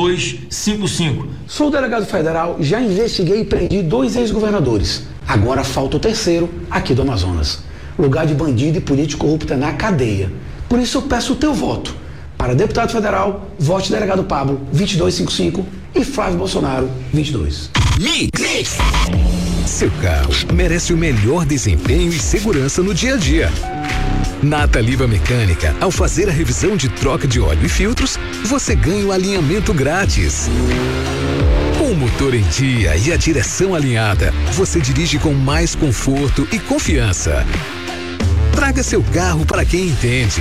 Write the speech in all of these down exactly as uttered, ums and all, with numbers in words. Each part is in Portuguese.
dois cinco cinco. Sou delegado federal, já investiguei e prendi dois ex-governadores. Agora falta o terceiro, aqui do Amazonas. Lugar de bandido e político corrupto é na cadeia. Por isso eu peço o teu voto. Para deputado federal, vote delegado Pablo, vinte e dois cinquenta e cinco, e Flávio Bolsonaro, vinte e dois. Mix. Seu carro merece o melhor desempenho e segurança no dia a dia. Na Taliba Mecânica, ao fazer a revisão de troca de óleo e filtros, você ganha o alinhamento grátis. Com o motor em dia e a direção alinhada, você dirige com mais conforto e confiança. Traga seu carro para quem entende.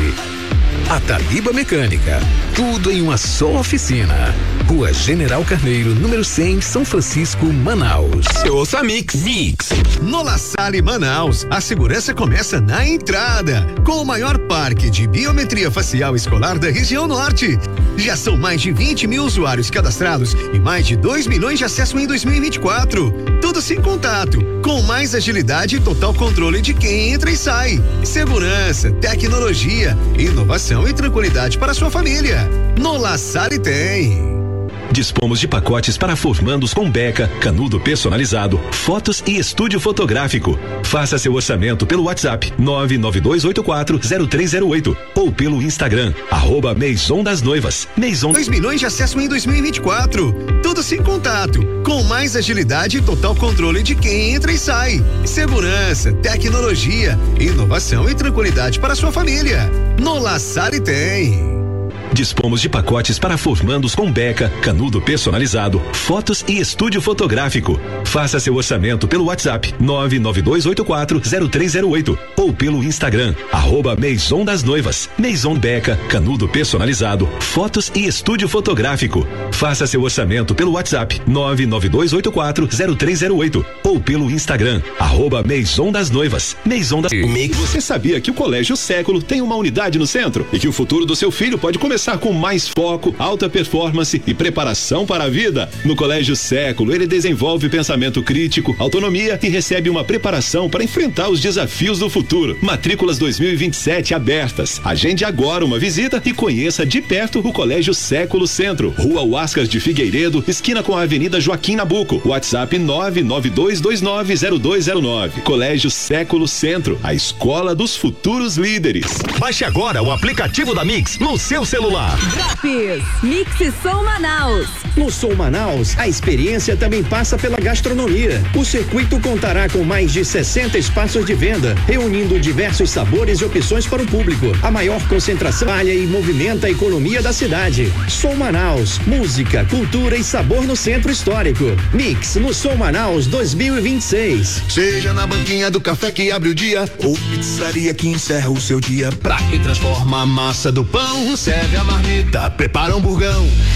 A Taliba Mecânica, tudo em uma só oficina. Rua General Carneiro, número cem, São Francisco, Manaus. Ouça Mix. Mix. No La Salle Manaus, a segurança começa na entrada, com o maior parque de biometria facial escolar da região norte. Já são mais de vinte mil usuários cadastrados e mais de dois milhões de acessos em dois mil e vinte e quatro. Tudo sem contato, com mais agilidade e total controle de quem entra e sai. Segurança, tecnologia, inovação e tranquilidade para sua família. No La Salle tem. Dispomos de pacotes para formandos com beca, canudo personalizado, fotos e estúdio fotográfico. Faça seu orçamento pelo WhatsApp nove nove dois oito quatro zero três zero oito ou pelo Instagram, arroba Maison das Noivas. Maison. dois milhões de acessos em dois mil e vinte e quatro. Tudo sem contato, com mais agilidade e total controle de quem entra e sai. Segurança, tecnologia, inovação e tranquilidade para sua família. No La Salle tem. Dispomos de pacotes para formandos com beca, canudo personalizado, fotos e estúdio fotográfico. Faça seu orçamento pelo WhatsApp nove nove dois oito quatro zero três zero oito ou pelo Instagram, arroba Maison das Noivas. Maison Beca, canudo personalizado, fotos e estúdio fotográfico. Faça seu orçamento pelo WhatsApp nove nove dois oito quatro zero três zero oito ou pelo Instagram, arroba Maison das Noivas. Maison das Noivas. Você sabia que o Colégio Século tem uma unidade no centro e que o futuro do seu filho pode começar com mais foco, alta performance e preparação para a vida? No Colégio Século, ele desenvolve pensamento crítico, autonomia e recebe uma preparação para enfrentar os desafios do futuro. Matrículas dois mil e vinte e sete abertas. Agende agora uma visita e conheça de perto o Colégio Século Centro, Rua Huascas de Figueiredo, esquina com a Avenida Joaquim Nabuco. WhatsApp nove nove dois dois nove zero dois zero nove. Colégio Século Centro, a escola dos futuros líderes. Baixe agora o aplicativo da Mix no seu celular. Drops, Mix Som Manaus. No Som Manaus, a experiência também passa pela gastronomia. O circuito contará com mais de sessenta espaços de venda, reunindo diversos sabores e opções para o público. A maior concentração malha e movimenta a economia da cidade. Som Manaus, música, cultura e sabor no centro histórico. Mix no Som Manaus dois mil e vinte e seis. Seja na banquinha do café que abre o dia ou pizzaria que encerra o seu dia. Pra quem transforma a massa do pão, serve a marmita, prepara um burgão.